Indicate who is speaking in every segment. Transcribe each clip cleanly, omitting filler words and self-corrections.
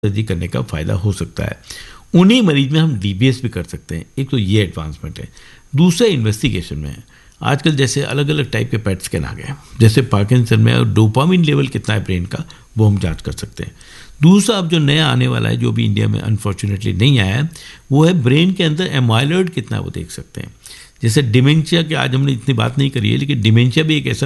Speaker 1: Surgery करने का फ़ायदा हो सकता है। उन्हीं मरीज में हम DBS भी कर सकते हैं। एक तो ये एडवांसमेंट है। दूसरा इन्वेस्टिगेशन में है। आजकल जैसे अलग अलग टाइप के पेट स्कैन आ गए, जैसे पार्किंसन में डोपामिन लेवल कितना है ब्रेन का, वो हम जांच कर सकते हैं। दूसरा अब जो नया आने वाला है, जो भी इंडिया में अनफॉर्चुनेटली नहीं आया है, वो है ब्रेन के अंदर एमाइलॉइड कितना है वो देख सकते हैं। जैसे डिमेंशिया की आज हमने इतनी बात नहीं करी है, लेकिन डिमेंशिया भी एक ऐसा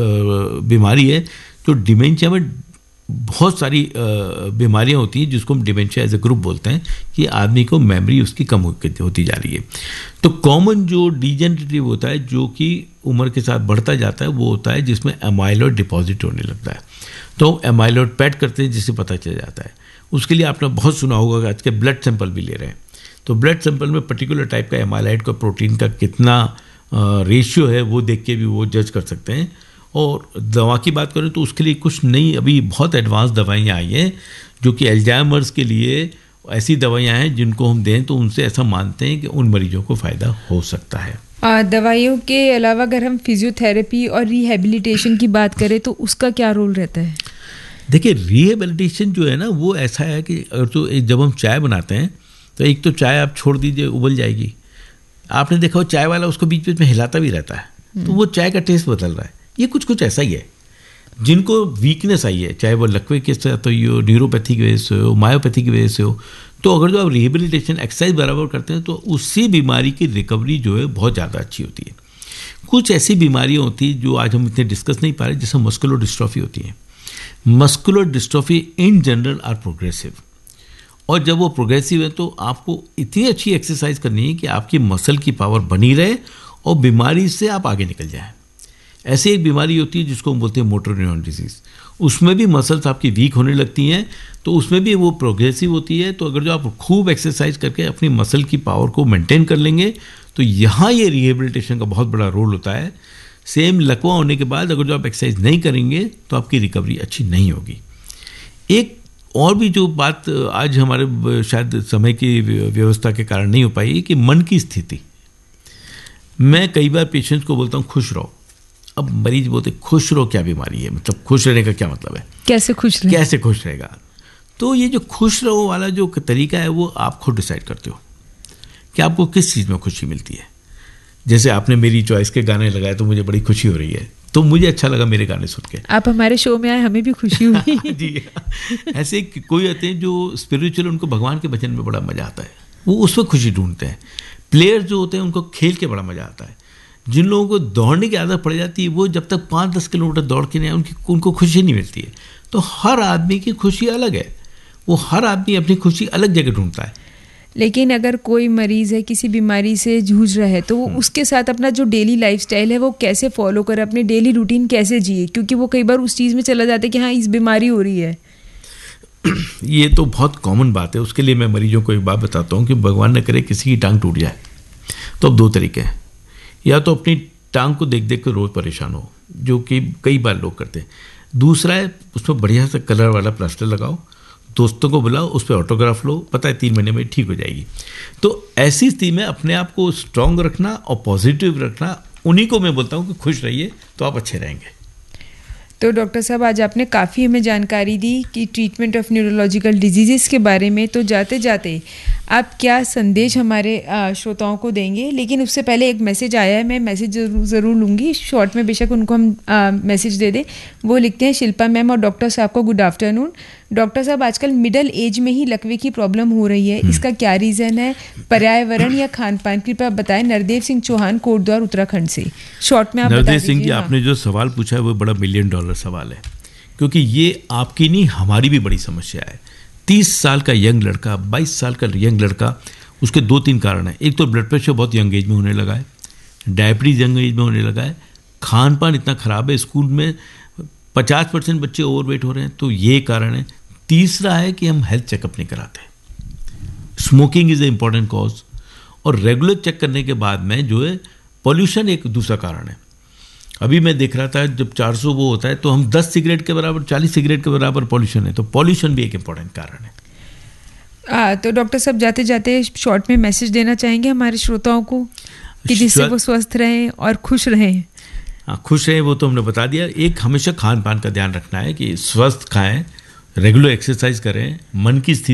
Speaker 1: बीमारी है जो डिमेंशिया में बहुत सारी बीमारियां होती हैं जिसको हम डिमेंशिया एज ए ग्रुप बोलते हैं, कि आदमी को मेमोरी उसकी कम होती जा रही है। तो कॉमन जो डिजेनरेटिव होता है, जो कि उम्र के साथ बढ़ता जाता है, वो होता है जिसमें एमाइलॉइड डिपॉजिट होने लगता है। तो एमाइलॉइड पैट करते हैं जिससे पता चल जाता है। उसके लिए आपने बहुत सुना होगा कि आज के ब्लड सैंपल भी ले रहे हैं, तो ब्लड सैंपल में पर्टिकुलर टाइप का एमाइलॉइड का प्रोटीन का कितना रेशियो है वो देख के भी वो जज कर सकते हैं। और दवा की बात करें तो उसके लिए कुछ नई अभी बहुत एडवांस दवाइयाँ आई हैं, जो कि एल्जाइमर्स के लिए ऐसी दवाइयाँ हैं जिनको हम दें तो उनसे ऐसा मानते हैं कि उन मरीजों को फ़ायदा हो सकता है।
Speaker 2: दवाइयों के अलावा अगर हम फिजियोथेरेपी और रिहैबिलिटेशन की बात करें तो उसका क्या रोल रहता है?
Speaker 1: देखिए, रिहैबिलिटेशन जो है ना, वो ऐसा है कि अगर तो जब हम चाय बनाते हैं तो एक तो चाय आप छोड़ दीजिए, उबल जाएगी। आपने देखा हो चाय वाला उसको बीच बीच में हिलाता भी रहता है, तो वो चाय का टेस्ट बदल रहा है। ये कुछ ऐसा ही है। जिनको वीकनेस आई है, चाहे वो लकवे के साथ हो, न्यूरोपैथी की वजह से हो, मायोपैथी की वजह से हो, तो अगर जो आप रिहेबिलिटेशन एक्सरसाइज बराबर करते हैं तो उसी बीमारी की रिकवरी जो है बहुत ज़्यादा अच्छी होती है। कुछ ऐसी बीमारियाँ होती हैं जो आज हम इतने डिस्कस नहीं पा रहे, जैसे मस्कुलर डिस्ट्रॉफी होती है। Muscular dystrophy in general R progressive, और जब वो प्रोग्रेसिव है तो आपको इतनी अच्छी एक्सरसाइज करनी है कि आपकी मसल की पावर बनी रहे और बीमारी से आप आगे निकल जाएं। ऐसी एक बीमारी होती है जिसको हम बोलते हैं मोटर न्यूरॉन डिजीज़। उसमें भी मसल्स आपकी वीक होने लगती हैं, तो उसमें भी वो प्रोग्रेसिव होती है। तो अगर जो आप खूब एक्सरसाइज करके अपनी मसल की पावर को मेंटेन कर लेंगे तो यहाँ ये रिहेबिलिटेशन का बहुत बड़ा रोल होता है। सेम लकवा होने के बाद अगर जो आप एक्सरसाइज नहीं करेंगे तो आपकी रिकवरी अच्छी नहीं होगी। एक और भी जो बात आज हमारे शायद समय की व्यवस्था के कारण नहीं हो पाई, कि मन की स्थिति। मैं कई बार पेशेंट्स को बोलता हूँ खुश रहो। अब मरीज बोलते खुश रहो, क्या बीमारी है, मतलब खुश रहने का क्या मतलब है,
Speaker 2: कैसे खुश
Speaker 1: रहेगा। तो ये जो खुश रहो वाला जो तरीका है वो आप खुद डिसाइड करते हो कि आपको किस चीज़ में खुशी मिलती है। जैसे आपने मेरी चॉइस के गाने लगाए तो मुझे बड़ी खुशी हो रही है, तो मुझे अच्छा लगा मेरे गाने सुन के।
Speaker 2: आप हमारे शो में आए, हमें भी खुशी हुई।
Speaker 1: जी, ऐसे कोई होते हैं जो स्पिरिचुअल, उनको भगवान के भजन में बड़ा मजा आता है, वो उसमें खुशी ढूंढते हैं। प्लेयर जो होते हैं उनको खेल के बड़ा मजा आता है। जिन लोगों को दौड़ने की आदत पड़ जाती है, वो जब तक 5-10 किलोमीटर दौड़ के नहीं आए उनको खुशी नहीं मिलती है। तो हर आदमी की खुशी अलग है, वो हर आदमी अपनी खुशी अलग जगह ढूंढता है।
Speaker 2: लेकिन अगर कोई मरीज़ है, किसी बीमारी से जूझ रहा है, तो वो उसके साथ अपना जो डेली लाइफस्टाइल है वो कैसे फॉलो करे, अपने डेली रूटीन कैसे जिए, क्योंकि वो कई बार उस चीज़ में चला जाता है कि हाँ इस बीमारी हो रही है।
Speaker 1: ये तो बहुत कॉमन बात है। उसके लिए मैं मरीजों को एक बात बताता हूँ कि भगवान न करे किसी की टांग टूट जाए, तो अब 2 तरीके हैं। या तो अपनी टांग को देख देख कर रोज़ परेशान हो, जो कि कई बार लोग करते हैं। दूसरा है उसमें बढ़िया सा कलर वाला प्लास्टर लगाओ, दोस्तों को बुलाओ, उस पर ऑटोग्राफ लो, पता है 3 महीने में ठीक हो जाएगी। तो ऐसी स्थिति में अपने आप को स्ट्रांग रखना और पॉजिटिव रखना, उन्हीं को मैं बोलता हूँ कि खुश रहिए तो आप अच्छे रहेंगे।
Speaker 2: तो डॉक्टर साहब, आज आपने काफ़ी हमें जानकारी दी कि ट्रीटमेंट ऑफ न्यूरोलॉजिकल डिजीज़ के बारे में। तो जाते जाते आप क्या संदेश हमारे श्रोताओं को देंगे? लेकिन उससे पहले एक मैसेज आया है, मैं मैसेज ज़रूर लूँगी शॉर्ट में, बेशक उनको हम मैसेज दे दें। वो लिखते हैं, शिल्पा मैम और डॉक्टर साहब को गुड आफ्टरनून। डॉक्टर साहब, आजकल मिडिल एज में ही लकवे की प्रॉब्लम हो रही है, इसका क्या रीज़न है? पर्यावरण या खान पान? कृपया बताएं। नरदेव सिंह चौहान, कोटद्वार, उत्तराखंड से। शॉर्ट में आप
Speaker 1: नरदेव सिंह जी, आपने जो सवाल पूछा है वो बड़ा $1 मिलियन सवाल है, क्योंकि ये आपकी नहीं हमारी भी बड़ी समस्या है। 30 साल का यंग लड़का, 22 साल का यंग लड़का, उसके 2-3 कारण हैं। एक तो ब्लड प्रेशर बहुत यंग एज में होने लगा है, डायबिटीज़ यंग एज में होने लगा है, खान पान इतना ख़राब है, स्कूल में 50% बच्चे ओवरवेट हो रहे हैं, तो ये कारण है। तीसरा है कि हम हेल्थ चेकअप नहीं कराते। Smoking is a important cause, और रेगुलर चेक करने के बाद में जो है पॉल्यूशन एक दूसरा कारण है। अभी मैं देख रहा था जब 400 वो होता है तो हम 10 सिगरेट के बराबर, 40 सिगरेट के बराबर पॉल्यूशन है, तो पॉल्यूशन भी एक इम्पॉर्टेंट कारण है।
Speaker 2: तो डॉक्टर साहब, जाते जाते शॉर्ट में मैसेज देना चाहेंगे हमारे श्रोताओं को कि जिससे वो स्वस्थ रहें और खुश रहें?
Speaker 1: हाँ, खुश रहें वो तो हमने बता दिया। एक हमेशा खान पान का ध्यान रखना है कि स्वस्थ खाएं, रेगुलर एक्सरसाइज करें, मन की स्थिति